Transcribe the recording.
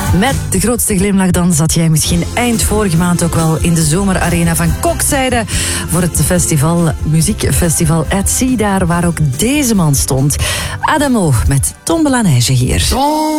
Met de grootste glimlach dan zat jij misschien eind vorige maand ook wel in de zomerarena van Kokzijde voor het muziekfestival at Sea, daar waar ook deze man stond. Adamo met Tombelanijge hier.